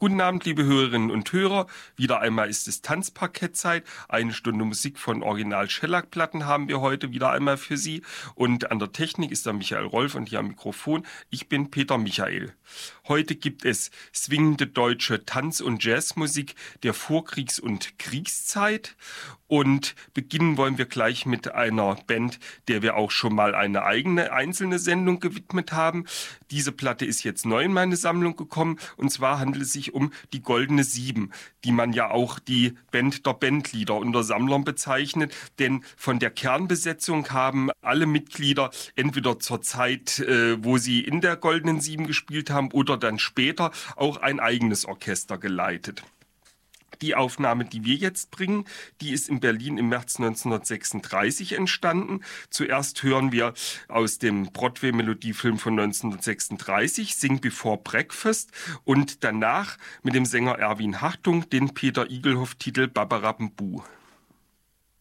Guten Abend, liebe Hörerinnen und Hörer. Wieder einmal ist es Tanzparkettzeit. 1 Stunde Musik von Original-Shellac-Platten haben wir heute wieder einmal für Sie. Und an der Technik ist der Michael Rolf und hier am Mikrofon. Ich bin Peter Michael. Heute gibt es swingende deutsche Tanz- und Jazzmusik der Vorkriegs- und Kriegszeit. Und beginnen wollen wir gleich mit einer Band, der wir auch schon mal eine eigene einzelne Sendung gewidmet haben. Diese Platte ist jetzt neu in meine Sammlung gekommen, und zwar handelt es sich um die Goldene Sieben, die man ja auch die Band der Bandleader unter Sammlern bezeichnet, denn von der Kernbesetzung haben alle Mitglieder entweder zur Zeit, wo sie in der Goldenen Sieben gespielt haben, oder dann später auch ein eigenes Orchester geleitet. Die Aufnahme, die wir jetzt bringen, die ist in Berlin im März 1936 entstanden. Zuerst hören wir aus dem Broadway-Melodiefilm von 1936 Sing Before Breakfast und danach mit dem Sänger Erwin Hartung den Peter Igelhoff-Titel Babarabenbu.